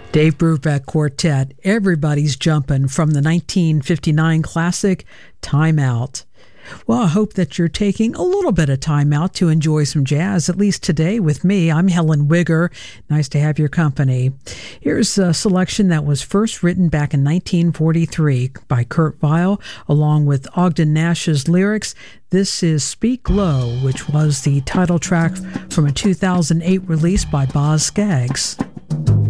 Dave Brubeck Quartet, Everybody's Jumpin' from the 1959 classic Time Out. Well, I hope that you're taking a little bit of time out to enjoy some jazz, at least today with me. I'm Helen Wigger. Nice to have your company. Here's a selection that was first written back in 1943 by Kurt Weill, along with Ogden Nash's lyrics. This is Speak Low, which was the title track from a 2008 release by Boz Scaggs.